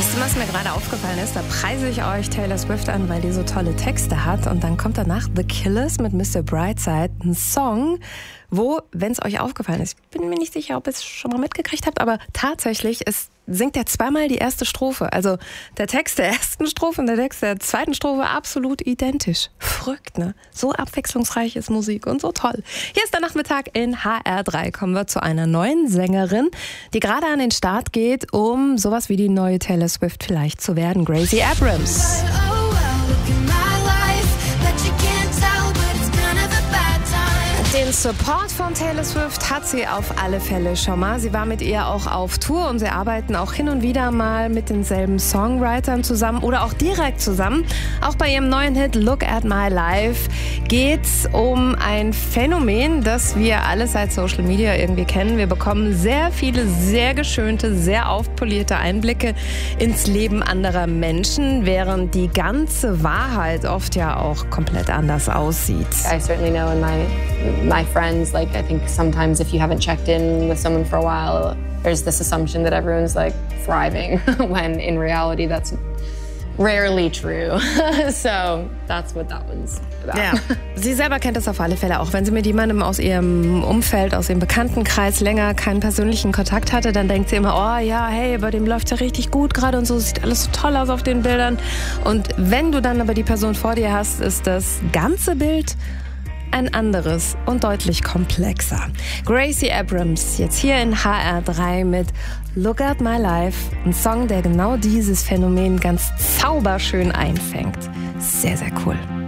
Wisst ihr, was mir gerade aufgefallen ist? Da preise ich euch Taylor Swift an, weil die so tolle Texte hat. Und dann kommt danach The Killers mit Mr. Brightside, ein Song, wo, wenn es euch aufgefallen ist, ich bin mir nicht sicher, ob ihr es schon mal mitgekriegt habt, aber tatsächlich singt er zweimal die erste Strophe. Also der Text der ersten Strophe und der Text der zweiten Strophe absolut identisch. Verrückt, ne? So abwechslungsreich ist Musik und so toll. Hier ist der Nachmittag in HR3. Kommen wir zu einer neuen Sängerin, die gerade an den Start geht, um sowas wie die neue Taylor Swift vielleicht zu werden. Gracie Abrams. Den Support von Taylor Swift hat sie auf alle Fälle schon mal. Sie war mit ihr auch auf Tour und sie arbeiten auch hin und wieder mal mit denselben Songwritern zusammen oder auch direkt zusammen. Auch bei ihrem neuen Hit Look at My Life geht's um ein Phänomen, das wir alle seit Social Media irgendwie kennen. Wir bekommen sehr viele, sehr geschönte, sehr aufpolierte Einblicke ins Leben anderer Menschen, während die ganze Wahrheit oft ja auch komplett anders aussieht. I certainly know in my friends, like, I think sometimes if you haven't checked in with someone for a while, there's this assumption that everyone's like thriving when in reality that's rarely true. So that's what that one's about. Ja, sie selber kennt das auf alle Fälle auch. Wenn sie mit jemandem aus ihrem Umfeld, aus ihrem Bekanntenkreis länger keinen persönlichen Kontakt hatte, dann denkt sie immer, oh ja, hey, bei dem läuft's ja richtig gut gerade und so, sieht alles so toll aus auf den Bildern. Und wenn du dann aber die Person vor dir hast, ist das ganze Bild ein anderes und deutlich komplexer. Gracie Abrams, jetzt hier in HR3 mit Look at My Life, ein Song, der genau dieses Phänomen ganz zauberschön einfängt. Sehr, sehr cool.